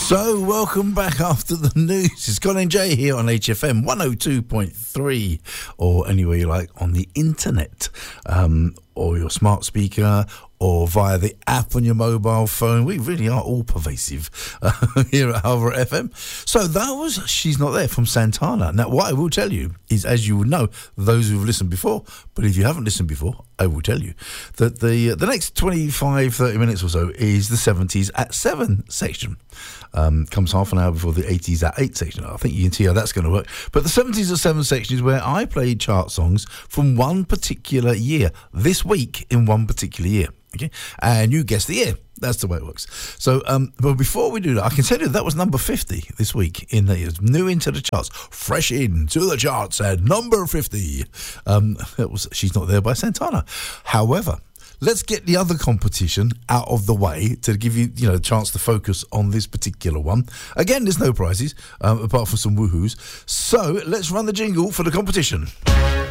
So, welcome back after the news. It's Colin J here on HFM 102.3 or anywhere you like on the internet, or your smart speaker, or via the app on your mobile phone. We really are all pervasive here at Harbour FM. So that was She's Not There from Santana. Now, what I will tell you is, as you would know, those who've listened before, but if you haven't listened before, I will tell you that the next 25, 30 minutes or so is the 70s at 7 section. Comes half an hour before the 80s at 8 section. I think you can see how that's going to work. But the 70s at 7 section is where I played chart songs from one particular year, this week in one particular year. Okay, and you guess the year. That's the way it works. So, but before we do that, I can tell you that was number 50 this week in the years. New into the charts, fresh into the charts at number 50. That was She's Not There by Santana. However, let's get the other competition out of the way to give you, a chance to focus on this particular one. Again, there's no prizes apart from some woohoos. So let's run the jingle for the competition.